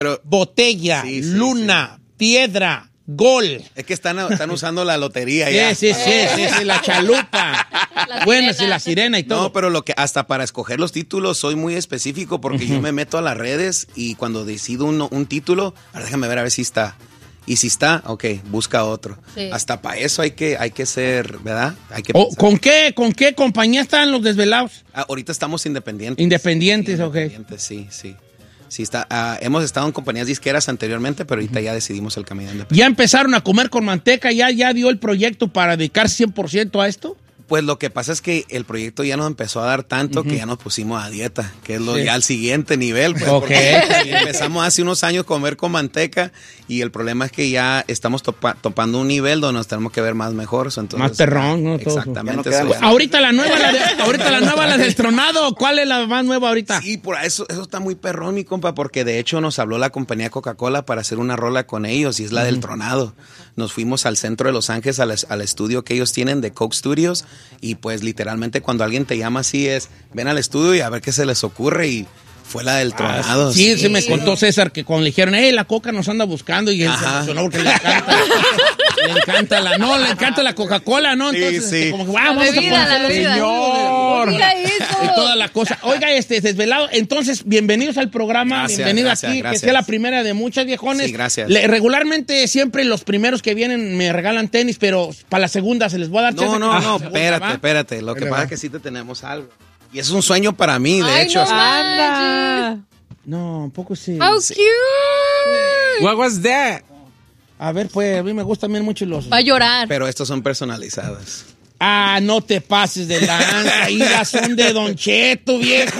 botella, luna, piedra, gol. Es que están usando la lotería ya. Sí, la chalupa. Bueno, sí, la sirena y todo. No, pero hasta para escoger los títulos soy muy específico porque yo me meto a las redes y cuando decido un título, ahora déjame ver a ver si está. Y si está, ok, busca otro. Sí. Hasta para eso hay que ser, ¿verdad? Hay que ¿Con qué compañía están los desvelados? Ahorita estamos independientes. Independientes, sí, ok. Sí. Sí, hemos estado en compañías disqueras anteriormente, pero ahorita ya decidimos el camino independiente. ¿Ya empezaron a comer con manteca? ¿Ya dio el proyecto para dedicarse 100% a esto? Pues lo que pasa es que el proyecto ya nos empezó a dar tanto que ya nos pusimos a dieta, que es ya al siguiente nivel. Pues, empezamos hace unos años a comer con manteca y el problema es que ya estamos topando un nivel donde nos tenemos que ver más mejor. Entonces, más perrón, ¿no? Exactamente. Ahorita la nueva, la del Tronado. ¿Cuál es la más nueva ahorita? Sí, por eso está muy perrón, mi compa, porque de hecho nos habló la compañía Coca-Cola para hacer una rola con ellos y es la del Tronado. Nos fuimos al centro de Los Ángeles, al estudio que ellos tienen de Coke Studios. Y pues literalmente cuando alguien te llama así es, ven al estudio y a ver qué se les ocurre y fue la del Tronado. Sí, se me contó César que cuando le dijeron, la Coca nos anda buscando y él se emocionó porque le encanta la Coca-Cola, ¿no? Entonces, como que vamos a ponerlo, señor. Y toda la cosa. Oiga, desvelado, entonces, bienvenidos al programa, bienvenidos aquí, gracias. Que sea la primera de muchas, viejones. Sí, gracias. Regularmente siempre los primeros que vienen me regalan tenis, pero para la segunda se les voy a dar chance. No, espérate. Lo que pasa es que sí te tenemos algo. Y es un sueño para mí, de hecho. ¡Anda! No, un poco sí. ¡How cute! What was that? A ver, pues, a mí me gustan bien mucho los... Va a llorar. Pero estos son personalizados. No te pases de lanza. Ahí las son de Don Cheto, viejo.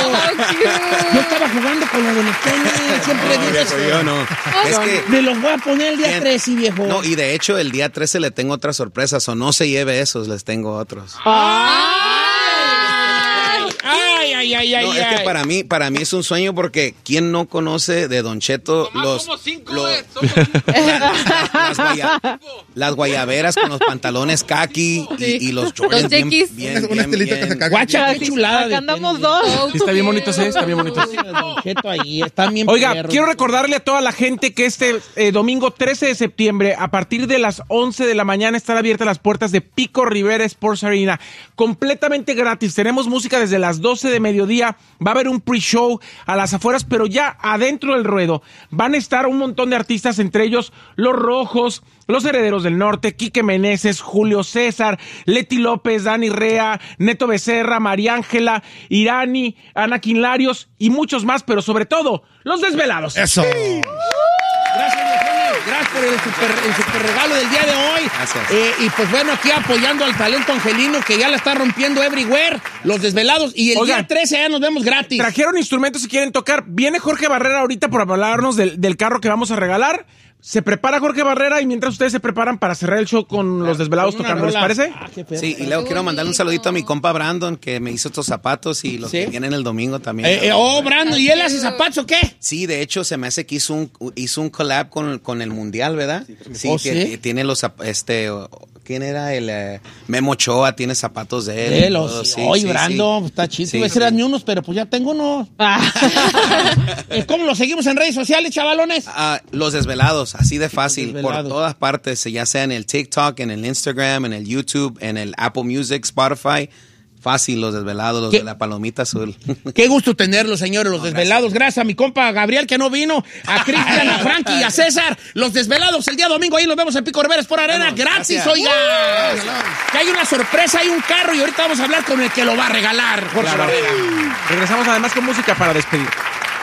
Yo estaba jugando con los de los tenis. Siempre dices... Yo no. Es que me los voy a poner el día 13, viejo. No, y de hecho, el día 13 le tengo otras sorpresas. O no se lleve esos, les tengo otros. Es que para mí es un sueño porque ¿quién no conoce de Don Cheto las guayaberas con los pantalones khaki y los Jordans bien guacha, qué chulada. Acá andamos dos. Sí, está bien bonito, está bien bonito. Don Cheto ahí, está bien. Oiga, quiero recordarle a toda la gente que este domingo 13 de septiembre, a partir de las 11 de la mañana, están abiertas las puertas de Pico Rivera Sports Arena. Completamente gratis. Tenemos música desde las 12 de mediodía. Va a haber un pre-show a las afueras, pero ya adentro del ruedo van a estar un montón de artistas, entre ellos Los Rojos, Los Herederos del Norte, Quique Meneses, Julio César, Leti López, Dani Rea, Neto Becerra, María Ángela, Irani, Ana Quinlarios y muchos más, pero sobre todo, Los Desvelados. ¡Eso! Sí. Gracias por el super regalo del día de hoy. Gracias. Y pues bueno, aquí apoyando al talento angelino que ya la está rompiendo everywhere, Los Desvelados. Y el día 13 ya nos vemos gratis. Trajeron instrumentos si quieren tocar. Viene Jorge Barrera ahorita por hablarnos del carro que vamos a regalar. Se prepara Jorge Barrera y mientras ustedes se preparan para cerrar el show con Los Desvelados tocando, ¿les parece? Sí, y luego quiero mandarle un saludito a mi compa Brandon, que me hizo estos zapatos y los que vienen el domingo también. Brandon, ¿y él hace zapatos o qué? Sí, de hecho se me hace que hizo un collab con el Mundial, ¿verdad? Sí, tiene los, ¿quién era? El Memo Ochoa, tiene zapatos de él. Oye, Brandon, está chido. Voy a hacer ni unos, pero pues ya tengo unos. ¿Cómo los seguimos en redes sociales, chavalones? Los Desvelados. Así de fácil, por todas partes, ya sea en el TikTok, en el Instagram, en el YouTube, en el Apple Music, Spotify. Fácil, Los Desvelados, los de la palomita azul. Qué gusto tenerlos, señores, Los Desvelados. Gracias a mi compa Gabriel, que no vino, a Cristian, a Frankie y a César. Los Desvelados, el día domingo, ahí los vemos en Pico Rivera por Arena. Gratis, oiga. Que hay una sorpresa, hay un carro y ahorita vamos a hablar con el que lo va a regalar, Jorge Barrera. Regresamos además con música para despedir.